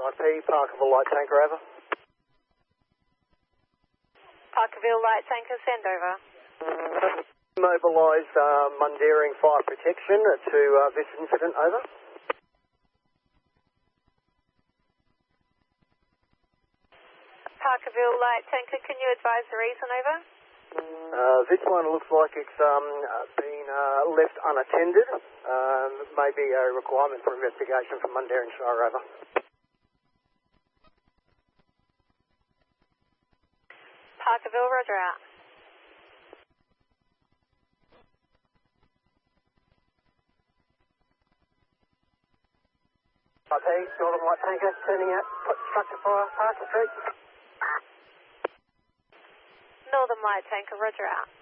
IP, Parkerville Light Tanker, over. Parkerville Light Tanker, send over. Mobilise Mundaring Fire Protection to this incident, over. Parkerville Light Tanker, can you advise the reason, over? This one looks like it's been left unattended. Maybe a requirement for investigation from Mundaring Shire, over. Parkerville, roger out. IP, Northern Light Tanker, turning out, structure fire, Parker Street. Northern Light Tanker, roger out.